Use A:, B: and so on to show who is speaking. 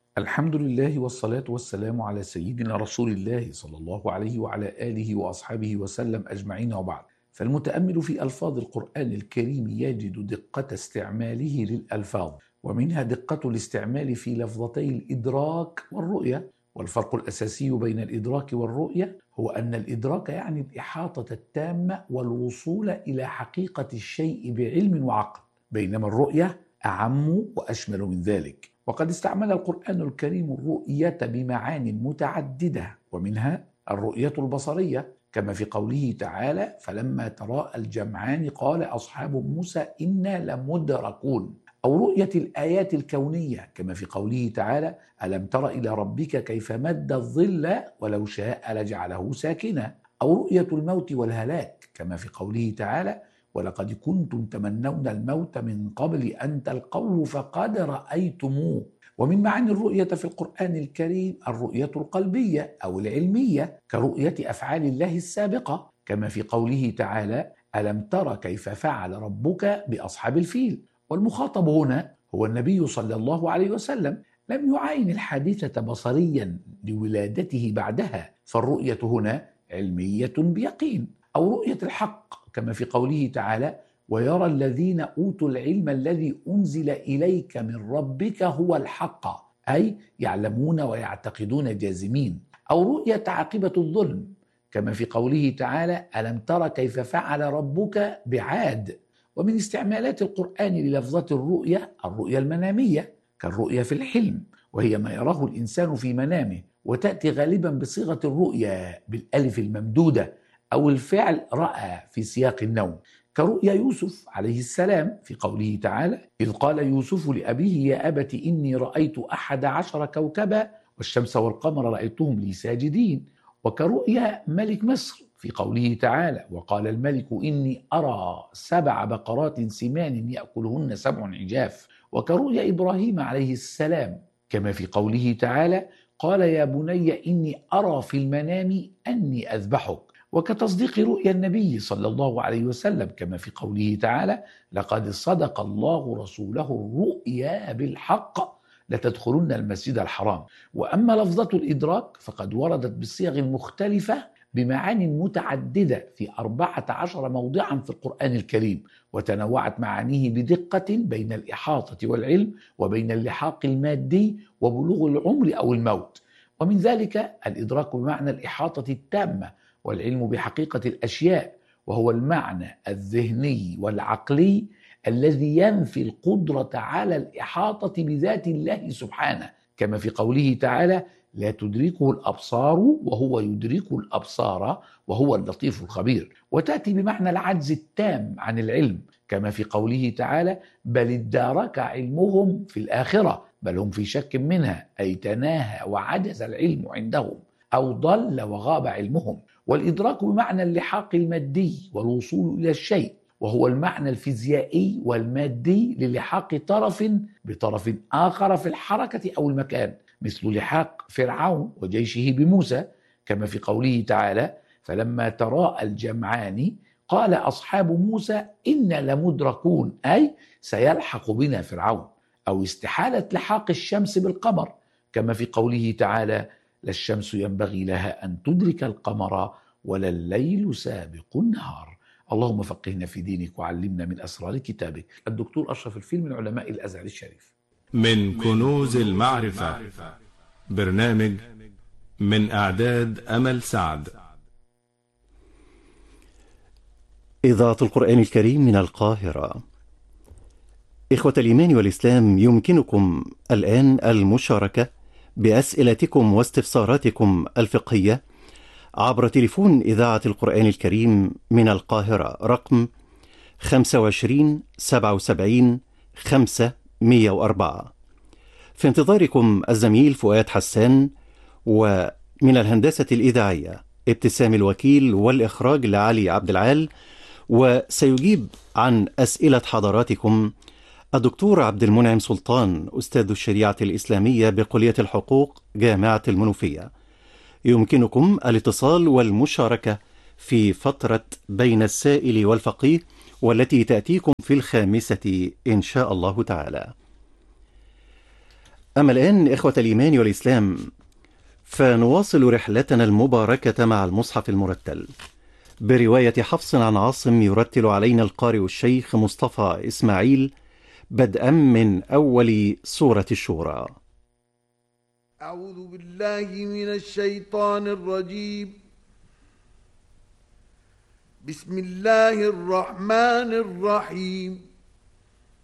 A: الحمد لله والصلاة والسلام على سيدنا رسول الله صلى الله عليه وعلى آله وأصحابه وسلم أجمعين، وبعد. فالمتأمل في ألفاظ القرآن الكريم يجد دقة استعماله للألفاظ، ومنها دقة الاستعمال في لفظتي الإدراك والرؤية. والفرق الأساسي بين الإدراك والرؤية هو أن الإدراك يعني الإحاطة التامة والوصول إلى حقيقة الشيء بعلم وعقل، بينما الرؤية أعم وأشمل من ذلك. وقد استعمل القرآن الكريم الرؤية بمعان متعددة، ومنها الرؤية البصرية كما في قوله تعالى: فلما تراءى الجمعان قال أصحاب موسى إنا لمدركون. أو رؤية الآيات الكونية كما في قوله تعالى: ألم تر إلى ربك كيف مد الظل ولو شاء لجعله ساكنا. أو رؤية الموت والهلاك كما في قوله تعالى: ولقد كنتم تمنون الموت من قبل أن تلقوه فقد رأيتموه. ومن معاني الرؤية في القرآن الكريم الرؤية القلبية أو العلمية كرؤية أفعال الله السابقة كما في قوله تعالى: ألم تر كيف فعل ربك بأصحاب الفيل. والمخاطب هنا هو النبي صلى الله عليه وسلم، لم يعاين الحادثة بصريا لولادته بعدها، فالرؤية هنا علمية بيقين. أو رؤية الحق كما في قوله تعالى: ويرى الذين أوتوا العلم الذي أنزل إليك من ربك هو الحق، أي يعلمون ويعتقدون جازمين. أو رؤية عاقبة الظلم كما في قوله تعالى: ألم تر كيف فعل ربك بعاد. ومن استعمالات القرآن للفظة الرؤية الرؤية المنامية كالرؤية في الحلم، وهي ما يراه الإنسان في منامه، وتأتي غالبا بصيغة الرؤيا بالألف الممدودة أو الفعل رأى في سياق النوم، كرؤيا يوسف عليه السلام في قوله تعالى: إذ قال يوسف لأبيه يا أبت إني رأيت 11 كوكبا والشمس والقمر رأيتهم لي ساجدين. وكرؤيا ملك مصر في قوله تعالى: وقال الملك إني أرى 7 بقرات سمان يأكلهن 7 عجاف. وكرؤيا إبراهيم عليه السلام كما في قوله تعالى: قال يا بني إني أرى في المنام أني أذبحك. وكتصديق رؤيا النبي صلى الله عليه وسلم كما في قوله تعالى: لقد صدق الله رسوله الرؤيا بالحق لتدخلن المسجد الحرام. وأما لفظة الإدراك فقد وردت بالصيغ المختلفة بمعان متعددة في 14 موضعا في القرآن الكريم، وتنوعت معانيه بدقة بين الإحاطة والعلم وبين اللحاق المادي وبلوغ العمر أو الموت. ومن ذلك الإدراك بمعنى الإحاطة التامة والعلم بحقيقة الأشياء، وهو المعنى الذهني والعقلي الذي ينفي القدرة على الإحاطة بذات الله سبحانه، كما في قوله تعالى: لا تدركه الأبصار وهو يدرك الأبصار وهو اللطيف الخبير. وتأتي بمعنى العجز التام عن العلم كما في قوله تعالى: بل ادارك علمهم في الآخرة بل هم في شك منها، أي تناهى وعجز العلم عندهم أو ضل وغاب علمهم. والإدراك بمعنى اللحاق المادي والوصول إلى الشيء، وهو المعنى الفيزيائي والمادي للحاق طرف بطرف آخر في الحركة أو المكان، مثل لحاق فرعون وجيشه بموسى كما في قوله تعالى: فلما تراءى الجمعان قال أصحاب موسى إنا لمدركون، أي سيلحق بنا فرعون. أو استحالة لحاق الشمس بالقمر كما في قوله تعالى: لا الشمس ينبغي لها أن تدرك القمر ولا الليل سابق النهار. اللهم فقهنا في دينك وعلمنا من أسرار كتابك. الدكتور أشرف الفيل من علماء الأزهر الشريف.
B: من كنوز المعرفة، برنامج من إعداد أمل سعد.
C: إذاعة القرآن الكريم من القاهرة. إخوة الإيمان والإسلام، يمكنكم الآن المشاركة بأسئلتكم واستفساراتكم الفقهية عبر تليفون إذاعة القرآن الكريم من القاهرة رقم 25 77 504. في انتظاركم الزميل فؤاد حسان، ومن الهندسة الإذاعية ابتسام الوكيل، والإخراج لعلي عبد العال. وسيجيب عن أسئلة حضراتكم الدكتور عبد المنعم سلطان، أستاذ الشريعة الإسلامية بكلية الحقوق جامعة المنوفية. يمكنكم الاتصال والمشاركة في فترة بين السائل والفقيه، والتي تأتيكم في 5 إن شاء الله تعالى. أما الآن إخوة الإيمان والإسلام، فنواصل رحلتنا المباركة مع المصحف المرتل برواية حفص عن عاصم، يرتل علينا القارئ الشيخ مصطفى إسماعيل، بدءا من أول سورة الشورى.
D: أعوذ بالله من الشيطان الرجيم. بسم الله الرحمن الرحيم.